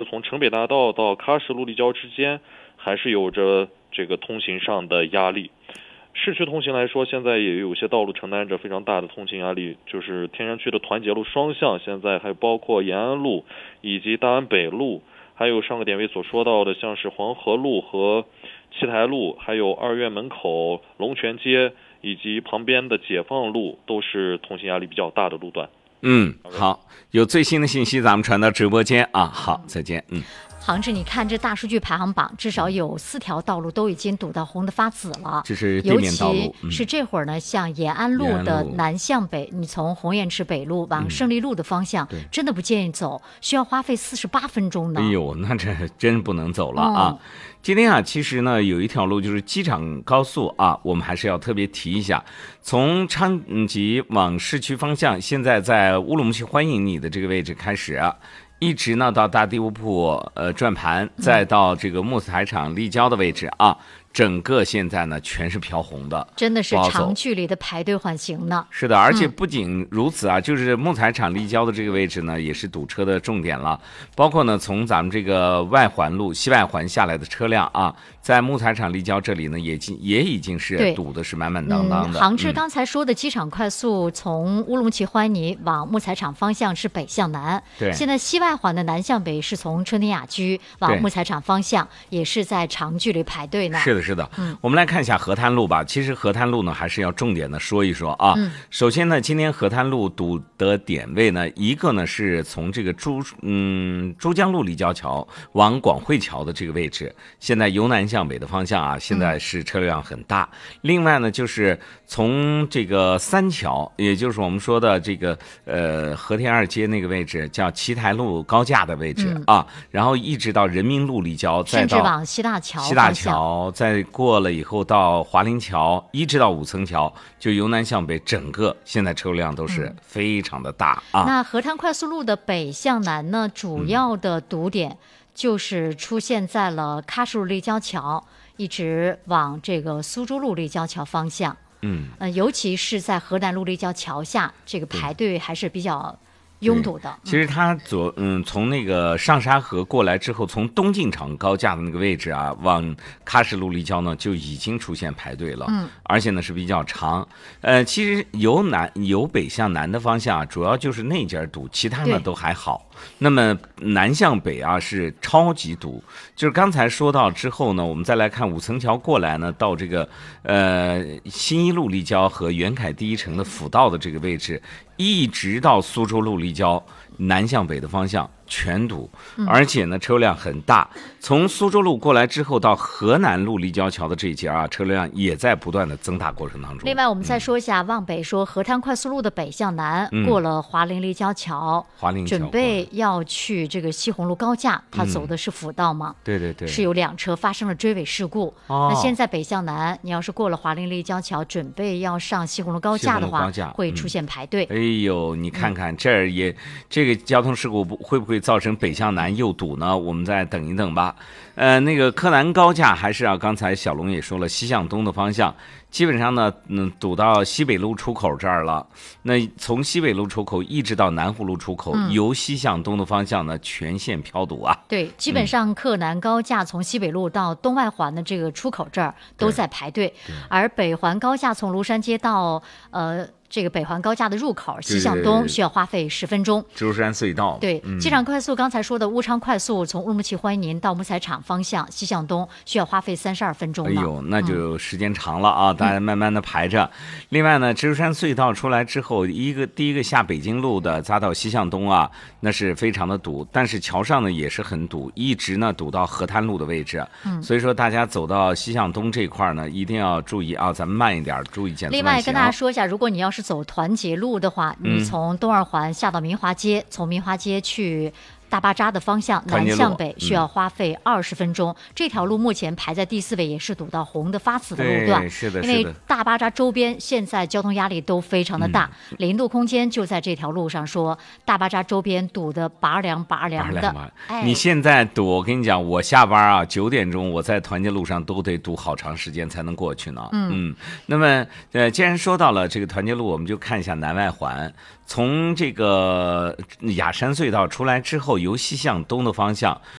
从城北大道到喀什路立交之间还是有着这个通行上的压力。市区通行来说，现在也有些道路承担着非常大的通行压力，就是天山区的团结路双向，现在还包括延安路以及大安北路，还有上个典韦所说到的像是黄河路和七台路，还有二院门口、龙泉街以及旁边的解放路，都是通行压力比较大的路段。 好，有最新的信息咱们传到直播间啊。好，再见。 杭志，你看这大数据排行榜，至少有4条道路都已经堵到红的发紫了。 这是地面道路， 尤其是这会儿呢，像延安路的南向北，你从红雁池北路往胜利路的方向，真的不建议走，需要花费48分钟呢。 哎呦，那这真不能走了啊！今天啊，其实呢，有一条路就是机场高速啊，我们还是要特别提一下。从昌吉往市区方向，现在在乌鲁木齐欢迎你的这个位置开始一直呢到大地屋铺转盘，再到这个木材厂立交的位置啊，整个现在呢全是飘红的， 真的是长距离的排队缓行呢。 是的，而且不仅如此啊，就是木材厂立交的这个位置呢，也是堵车的重点了。包括呢从咱们这个外环路西外环下来的车辆啊，在木材厂立交这里呢，也已经是堵的是满满当当的。 杭志刚才说的机场快速从乌鲁木齐欢迎往木材厂方向是北向南， 对， 现在西外环的南向北是从春天雅居往木材厂方向，也是在长距离排队呢。 是的，我们来看一下河滩路吧。其实河滩路呢，还是要重点的说一说啊。首先呢，今天河滩路堵的点位呢，一个呢是从这个珠江路立交桥往广汇桥的这个位置，现在由南向北的方向啊，现在是车流量很大。另外呢，就是从这个三桥，也就是我们说的这个和田二街那个位置，叫七台路高架的位置啊，然后一直到人民路立交，再到甚至往西大桥， 再过了以后到华林桥，一直到5层桥，就由南向北，整个现在车流量都是非常的大啊。 那河滩快速路的北向南呢，主要的堵点就是出现在了喀什路立交桥，一直往这个苏州路立交桥方向。尤其是在河南路立交桥下，这个排队还是比较拥堵的。 其实它从那个上沙河过来之后，从东进场高架的那个位置啊，往喀什路立交呢就已经出现排队了，而且呢是比较长。其实由北向南的方向主要就是那节堵，其他呢都还好。那么南向北啊是超级堵，就是刚才说到之后呢，我们再来看5层桥过来呢，到这个新一路立交和原凯第一城的辅道的这个位置，一直到苏州路立交南向北的方向全堵，而且呢车辆很大。从苏州路过来之后到河南路立交桥的这一节啊，车流量也在不断的增大过程当中。 另外我们再说一下，往北说河滩快速路的北向南，过了华林立交桥，准备要去这个西红路高架，它走的是辅道吗？ 对， 是有2车发生了追尾事故。那现在北向南，你要是过了华林立交桥，准备要上西红路高架的话，会出现排队。 哎呦，你看看这儿也这个交通事故会不会造成北向南又堵呢？我们再等一等吧。那个柯南高架还是刚才小龙也说了，西向东的方向基本上呢，堵到西北路出口这儿了。那从西北路出口一直到南湖路出口，由西向东的方向呢，全线飘堵啊。 对，基本上柯南高架从西北路到东外环的这个出口这儿都在排队，而北环高架从庐山街到这个北环高架的入口西向东需要花费10分钟。 舟山隧道。 对，机场快速刚才说的乌昌快速从乌鲁木齐欢迎到木材厂方向西向东需要花费32分钟。 哎呦，那就时间长了啊，大家慢慢的排着。另外呢，舟山隧道出来之后，第一个下北京路的匝道西向东啊，那是非常的堵，但是桥上呢也是很堵，一直呢堵到河滩路的位置。所以说大家走到西向东这块呢，一定要注意啊，咱们慢一点，注意减速慢行。 另外跟大家说一下，如果你要是走团结路的话，你从东二环下到明华街，从明华街去大巴扎的方向南向北需要花费20分钟。这条路目前排在第4位，也是堵到红的发紫的路段。 是的， 因为大巴扎周边现在交通压力都非常的大，林路空间就在这条路上说，大巴扎周边堵得拔凉的。 你现在堵，我跟你讲，我下班啊9点钟，我在团结路上都得堵好长时间才能过去呢。那么既然说到了这个团结路，我们就看一下南外环。从这个雅山隧道出来之后，由西向东的方向，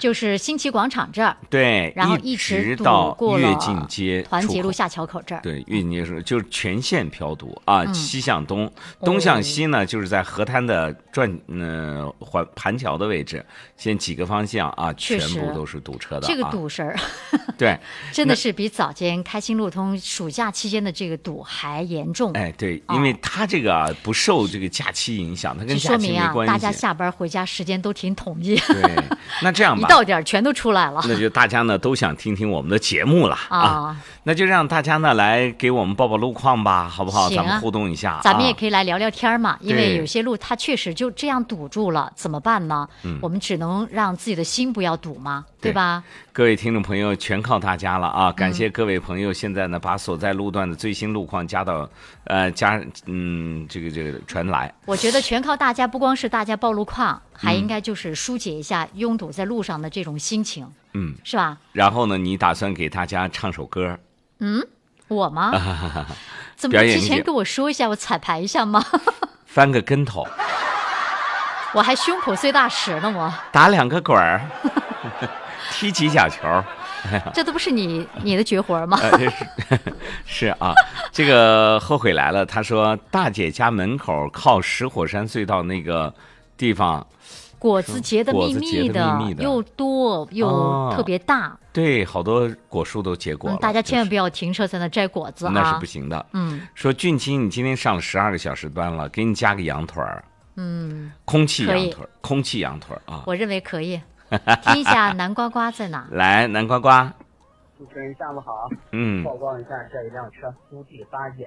就是新奇广场这儿， 对， 然后一直堵到过跃进街、 团结路下桥口这儿。 对，跃进街是就是全线漂堵啊，西向东，东向西呢，就是在河滩的盘桥的位置，现几个方向啊，全部都是堵车的。 这个堵事儿， 对， 真的是比早间开心路通暑假期间的这个堵还严重。 哎，对，因为它这个不受这个假期影响，它跟假期没关系。 说明啊，大家下班回家时间都挺统一。 对，那这样吧， 一到点全都出来了。 那就大家呢都想听听我们的节目了啊，那就让大家呢来给我们报路况吧，好不好？咱们互动一下， 咱们也可以来聊聊天嘛，因为有些路它确实就这样堵住了，怎么办呢？我们只能让自己的心不要堵嘛，对吧？ 各位听众朋友，全靠大家了啊！感谢各位朋友，现在呢把所在路段的最新路况加到这个传来。 我觉得全靠大家，不光是大家报路况，还应该就是疏解一下拥堵在路上的这种心情，是吧？ 然后呢，你打算给大家唱首歌？ 我吗？怎么不提前跟我说一下，我彩排一下吗？ 翻个跟头。 我还胸口碎大石呢，我打2个滚儿，踢几脚球， 这都不是你的绝活吗？ 是啊，这个后悔来了。他说大姐家门口靠石火山隧道那个地方， 果子结的密密的，又多又特别大。 对，好多果树都结果了。 大家千万不要停车在那摘果子啊， 那是不行的。说俊清，你今天上了12个小时班了，给你加个羊腿儿。空气羊腿啊， 我认为可以。听一下南瓜瓜在哪？ 来，南瓜瓜。 主持人下午好。报告一下，这一辆车苏 D 81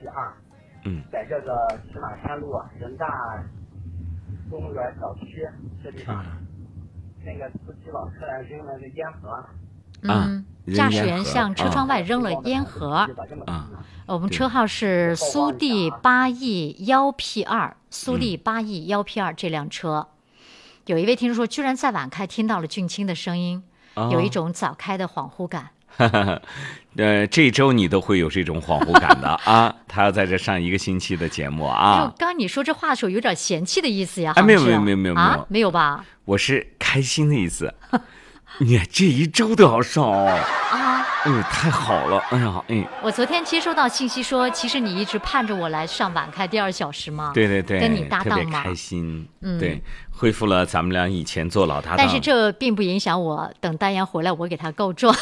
LP2。在这个骑马山路人大公园小区这地方，那个司机往车上扔了个烟盒。 驾驶员向车窗外扔了烟盒。我们车号是苏 D 8E 1P2，苏 D 8E 1P2这辆车。有一位听众说，居然在晚开听到了俊清的声音，有一种早开的恍惚感。 这周你都会有这种恍惚感的啊！他要在这上1个星期的节目啊。 刚你说这话的时候有点嫌弃的意思呀？ 没有没有吧？ 我是开心的意思。你这1周都要上啊！太好了！哎呀， 我昨天接收到信息说，其实你一直盼着我来上晚开第2小时吗？ 对， 跟你搭档嘛， 特别开心。对，恢复了咱们俩以前做老搭档。 但是这并不影响我等丹阳回来，我给他告状。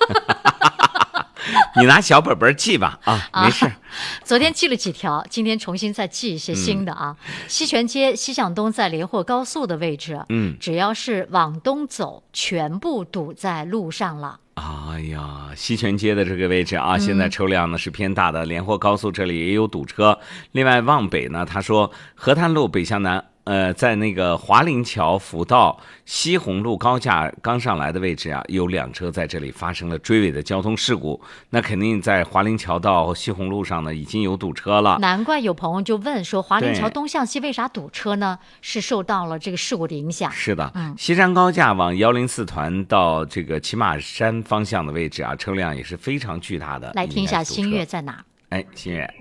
你拿小本本记吧没事。 昨天记了几条，今天重新再记一些新的啊。西泉街西向东在连霍高速的位置，只要是往东走，全部堵在路上了。 哎呀，西泉街的这个位置啊，现在车辆呢是偏大的，连霍高速这里也有堵车。另外往北呢，他说河滩路北向南。在那个华林桥辅道西红路高架刚上来的位置啊，有2车在这里发生了追尾的交通事故。那肯定在华林桥到西红路上呢，已经有堵车了。 难怪有朋友就问说，华林桥东向西为啥堵车呢？是受到了这个事故的影响。 是的，西山高架往104团到这个骑马山方向的位置啊，车辆也是非常巨大的。 来听一下新月在哪？ 新月。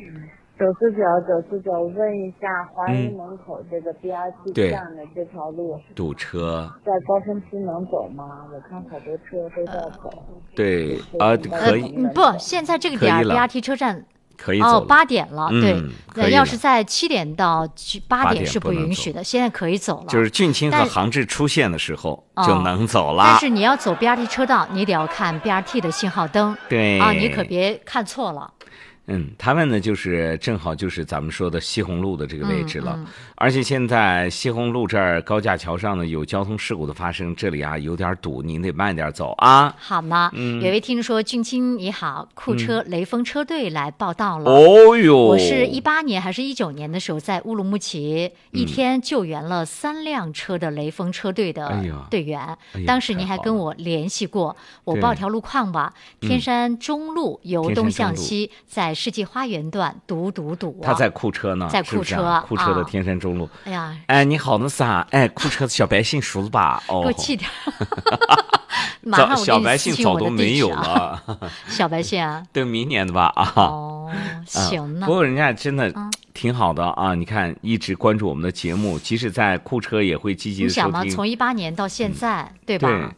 949，问一下华林门口这个 BRT 站的这条路堵车， 在高峰期能走吗？我看好多车都在走。 对可以。 不，现在这个点 BRT 车站可以走 8点了，对，要是在7点到8点是不允许的，现在可以走了。 就是俊清和杭志出现的时候就能走了。 但是你要走 BRT 车道，你得要看 BRT 的信号灯。 对你可别看错了。 他们呢就是正好就是咱们说的西红路的这个位置了，而且现在西红路这儿高架桥上呢有交通事故的发生，这里啊有点堵，您得慢点走啊。 好呢，有位听说俊清你好，库车雷锋车队来报道了。我是18年还是19年的时候在乌鲁木齐一天救援了3辆车的雷锋车队的队员，当时您还跟我联系过，我报条路况吧。天山中路由东向西在世纪花园段堵他在库车呢， 在库车， 库车的天山中路。 哎呀， 你好，那啥，库车的小白姓熟了吧？ 给我气点。马上我小白姓早都没有了。 小白姓啊， 等明年的吧行呢。 不过人家真的挺好的啊！你看，一直关注我们的节目，即使在库车也会积极的收听。 你想嘛，从18年到现在，对吧？